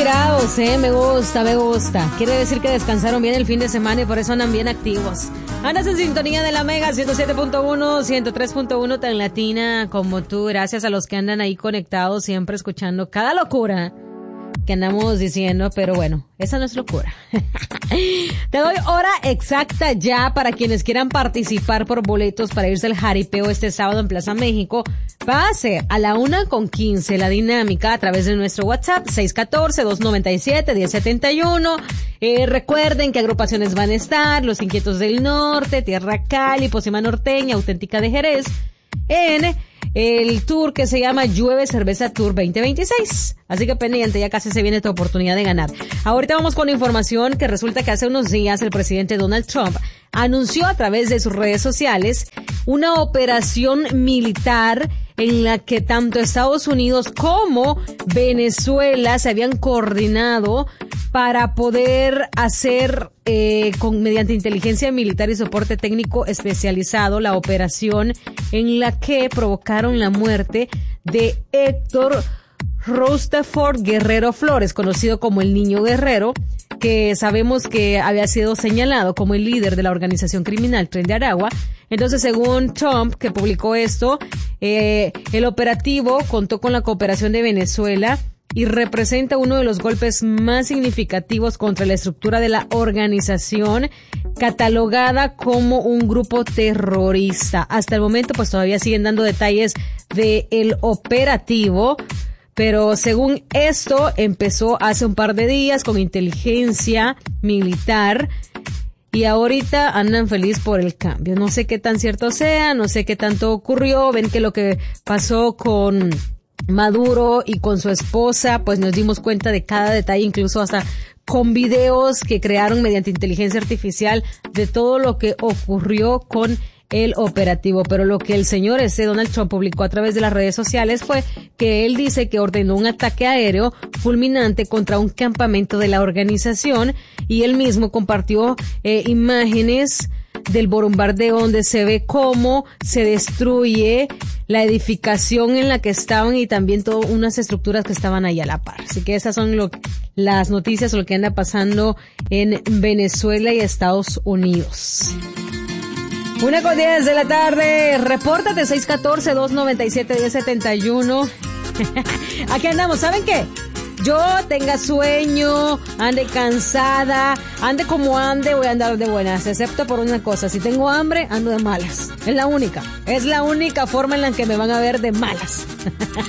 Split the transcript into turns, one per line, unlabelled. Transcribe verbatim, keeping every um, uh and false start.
grados, eh, me gusta, me gusta. Quiere decir que descansaron bien el fin de semana y por eso andan bien activos. Andas en sintonía de la Mega ciento siete punto uno, ciento tres punto uno tan latina como tú. Gracias a los que andan ahí conectados, siempre escuchando cada locura que andamos diciendo, pero bueno, esa no es locura. Te doy hora exacta ya para quienes quieran participar por boletos para irse al jaripeo este sábado en Plaza México. Va a ser a la una con quince la dinámica a través de nuestro WhatsApp seis uno cuatro, dos nueve siete, uno cero siete uno. Eh, recuerden que agrupaciones van a estar: Los Inquietos del Norte, Tierra Cali, Pócima Norteña, Auténtica de Jerez, en el tour que se llama Llueve Cerveza Tour veinte veintiséis. Así que pendiente, ya casi se viene tu oportunidad de ganar. Ahorita vamos con información que resulta que hace unos días el presidente Donald Trump anunció a través de sus redes sociales una operación militar en la que tanto Estados Unidos como Venezuela se habían coordinado para poder hacer eh, con mediante inteligencia militar y soporte técnico especializado la operación en la que provocaron la muerte de Héctor Rostafort Guerrero Flores, conocido como el Niño Guerrero, que sabemos que había sido señalado como el líder de la organización criminal Tren de Aragua. Entonces, según Trump, que publicó esto, eh, el operativo contó con la cooperación de Venezuela y representa uno de los golpes más significativos contra la estructura de la organización, catalogada como un grupo terrorista. Hasta el momento, pues todavía siguen dando detalles del operativo, pero según esto, empezó hace un par de días con inteligencia militar y ahorita andan feliz por el cambio. No sé qué tan cierto sea, no sé qué tanto ocurrió. Ven que lo que pasó con Maduro y con su esposa, pues nos dimos cuenta de cada detalle, incluso hasta con videos que crearon mediante inteligencia artificial de todo lo que ocurrió con el operativo. Pero lo que el señor ese Donald Trump publicó a través de las redes sociales fue que él dice que ordenó un ataque aéreo fulminante contra un campamento de la organización, y él mismo compartió eh, imágenes del bombardeo donde se ve cómo se destruye la edificación en la que estaban y también todas unas estructuras que estaban ahí a la par. Así que esas son lo, las noticias, lo que anda pasando en Venezuela y Estados Unidos. Una con diez de la tarde, repórtate seis uno cuatro, dos nueve siete, uno cero siete uno. Aquí andamos, ¿saben qué? Yo tenga sueño, ande cansada, ande como ande, voy a andar de buenas, excepto por una cosa: si tengo hambre, ando de malas. Es la única, es la única forma en la que me van a ver de malas.